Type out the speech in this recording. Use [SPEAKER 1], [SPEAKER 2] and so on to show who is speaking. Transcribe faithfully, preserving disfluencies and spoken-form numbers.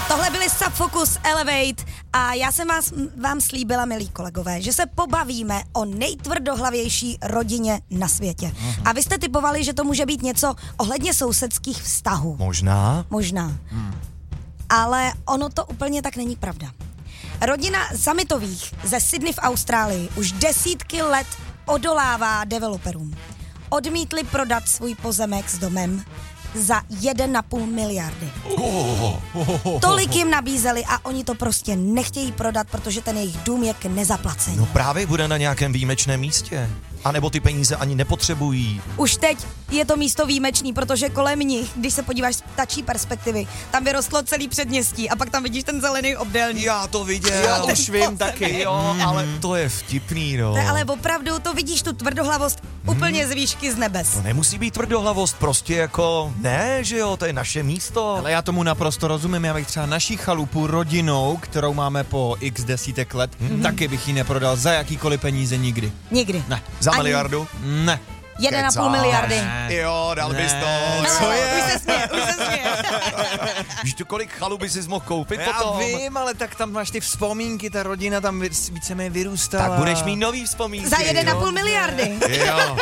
[SPEAKER 1] Tohle byly Subfocus Elevate a já jsem vás, vám slíbila, milí kolegové, že se pobavíme o nejtvrdohlavější rodině na světě.
[SPEAKER 2] Aha.
[SPEAKER 1] A vy jste typovali, že to může být něco ohledně sousedských vztahů.
[SPEAKER 2] Možná.
[SPEAKER 1] Možná. Hmm. Ale ono to úplně tak není pravda. Rodina Summitových ze Sydney v Austrálii už desítky let odolává developerům. Odmítli prodat svůj pozemek s domem za jeden a půl miliardy.
[SPEAKER 2] Oh, oh, oh,
[SPEAKER 1] Tolik jim nabízeli a oni to prostě nechtějí prodat, protože ten jejich dům je k nezaplacení.
[SPEAKER 2] No právě bude na nějakém výjimečném místě. A nebo ty peníze ani nepotřebují.
[SPEAKER 1] Už teď je to místo výjimečný, protože kolem nich, když se podíváš z ptačí perspektivy, tam vyrostlo celý předměstí a pak tam vidíš ten zelený obdélník.
[SPEAKER 2] Já to viděl.
[SPEAKER 3] Já už vím taky.
[SPEAKER 2] Jo, ale to je vtipný, no.
[SPEAKER 1] Ne, ale opravdu to vidíš tu tvrdohlavost hmm. úplně z výšky z nebes.
[SPEAKER 2] To nemusí být tvrdohlavost, prostě jako, ne, že jo, to je naše místo.
[SPEAKER 3] Ale já tomu naprosto rozumím, já bych třeba naší chalupu rodinou, kterou máme po x desítek let, mm-hmm. taky bych ji neprodal za jakýkoliv peníze nikdy.
[SPEAKER 1] Nikdy.
[SPEAKER 3] Ne.
[SPEAKER 2] Za
[SPEAKER 1] Ani
[SPEAKER 2] miliardu?
[SPEAKER 3] Ne.
[SPEAKER 1] Jeden a půl miliardy.
[SPEAKER 3] Ne.
[SPEAKER 2] Jo, dal bys to.
[SPEAKER 1] Hele,
[SPEAKER 2] Co je?
[SPEAKER 1] Už se směje, už se směje.
[SPEAKER 2] Víš tu, kolik chalup bys mohl koupit
[SPEAKER 3] Já
[SPEAKER 2] potom?
[SPEAKER 3] vím, ale tak tam máš ty vzpomínky, ta rodina tam víceméně vyrůstala.
[SPEAKER 2] Tak budeš mít nový vzpomínky.
[SPEAKER 1] Za jeden a půl miliardy.
[SPEAKER 2] Jo.